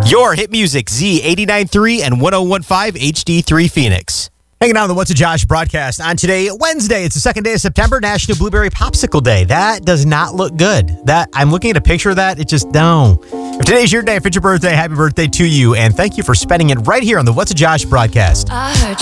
Your hit music, Z89.3 and 101.5 HD3 Phoenix. Hanging out on the What's a Josh broadcast on today, Wednesday. It's the second day of September, National Blueberry Popsicle Day. That does not look good. I'm looking at a picture of that. It just don't. If today's your day, if it's your birthday, happy birthday to you. And thank you for spending it right here on the What's a Josh broadcast.